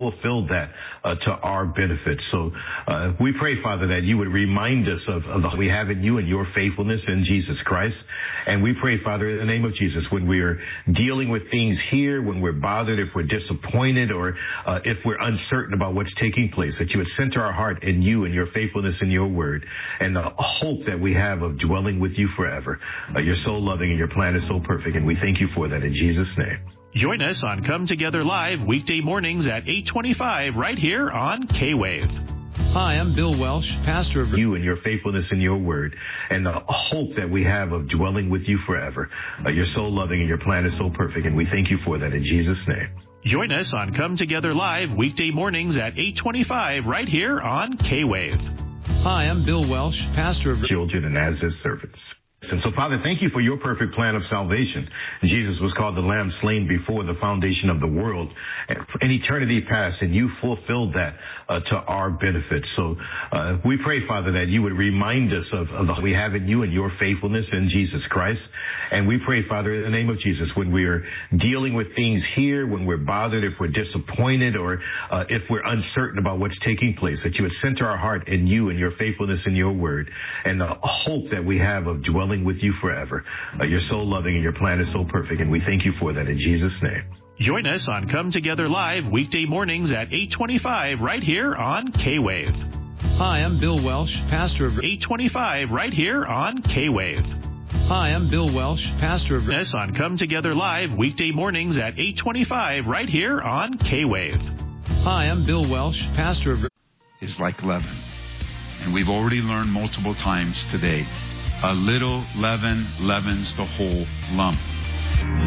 fulfilled that to our benefit. So we pray, Father, that you would remind us of the we have in you and your faithfulness in Jesus Christ. And we pray, Father, in the name of Jesus, when we are dealing with things here, when we're bothered, if we're disappointed, or if we're uncertain about what's taking place, that you would center our heart in you and your faithfulness in your word and the hope that we have of dwelling with you forever. You're so loving and your plan is so perfect, and we thank you for that in Jesus' name. Join us on Come Together Live weekday mornings at 8:25 right here on K-Wave. Hi, I'm Bill Welsh, pastor of you and your faithfulness in your word and the hope that we have of dwelling with you forever. You're so loving and your plan is so perfect, and we thank you for that in Jesus' name. Join us on Come Together Live weekday mornings at 8:25 right here on K-Wave. Hi, I'm Bill Welsh, pastor of children and as his servants. And so, Father, thank you for your perfect plan of salvation. Jesus was called the Lamb slain before the foundation of the world in eternity past, and you fulfilled that to our benefit. So we pray, Father, that you would remind us of the we have in you and your faithfulness in Jesus Christ. And we pray, Father, in the name of Jesus, when we are dealing with things here, when we're bothered, if we're disappointed, or if we're uncertain about what's taking place, that you would center our heart in you and your faithfulness in your word and the hope that we have of dwelling with you forever. You're so loving and your plan is so perfect, and we thank you for that in Jesus' name. Join us on Come Together Live weekday mornings at 8:25 right here on K-Wave. Hi, I'm Bill Welsh, pastor of 8:25 right here on K-Wave. Hi, I'm Bill Welsh, pastor of us on Come Together Live weekday mornings at 8:25 right here on K-Wave. Hi, I'm Bill Welsh, pastor of is like leaven. And we've already learned multiple times today. A little leaven leavens the whole lump.